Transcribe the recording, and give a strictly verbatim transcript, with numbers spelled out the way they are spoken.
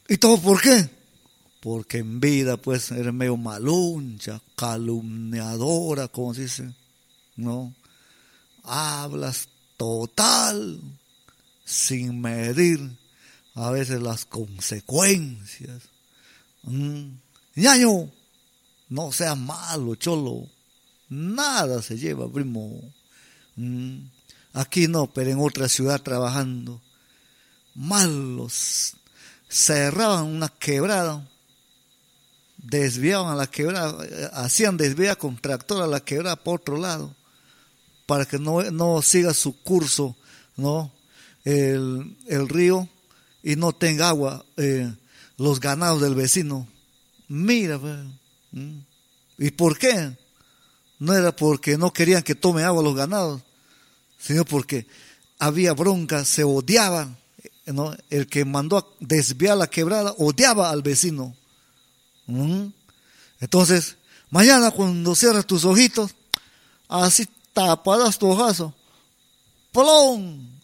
¿Y todo por qué? Porque en vida pues eres medio maluncha, calumniadora, como se dice, ¿no? Hablas total, sin medir a veces las consecuencias. Mm. Ñaño, no seas malo, cholo, nada se lleva, primo. Mm. Aquí no, pero en otra ciudad trabajando, malos, cerraban una quebrada, desviaban a la quebrada, hacían desviar con tractor a la quebrada por otro lado, para que no, no siga su curso, ¿no? El, el río y no tenga agua eh, los ganados del vecino. Mira, ¿Mm? ¿Y por qué? No era porque no querían que tome agua los ganados, sino porque había bronca, se odiaban, ¿no? El que mandó a desviar la quebrada odiaba al vecino. ¿Mm? Entonces, mañana cuando cierras tus ojitos, así taparás tu ojazo, ¡plom!